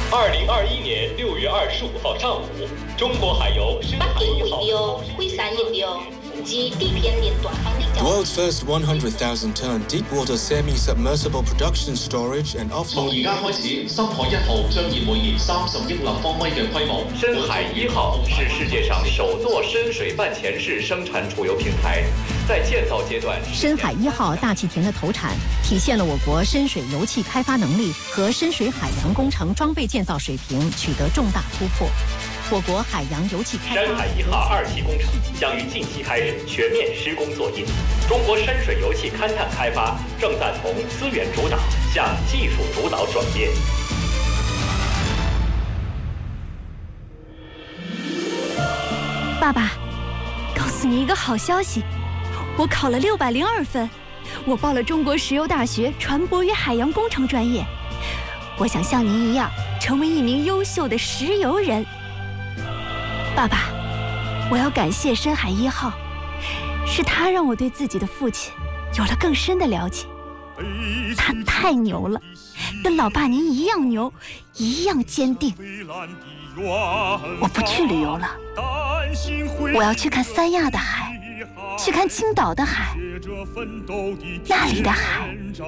2021年6月25号上午，中国海油深海1号会山引流及地片连短方的 The world's first 100,000-ton deep-water semi-submersible production storage and 從 offload. 而家開始，深海1號將以每年30億立方米嘅規模。 深海1號是世界上首座深水半潜式生產储油平台，在建造阶段。 深海1号大气田的投产，体现了我国深水油气开发能力和深水海洋工程装备建造水平取得重大突破。我国海洋油气开发。 深海1号2期工程将于近期开始全面施工作业。中国深水油气勘探开发正在从资源主导向技术主导转变。 爸爸，告诉你一个好消息，我考了602分，我报了中国石油大学船舶与海洋工程专业。我想像您一样，成为一名优秀的石油人。爸爸，我要感谢深海1号，是他让我对自己的父亲有了更深的了解。他太牛了，跟老爸您一样牛，一样坚定。我不去旅游了，我要去看三亚的海，去看青岛的海，那里的海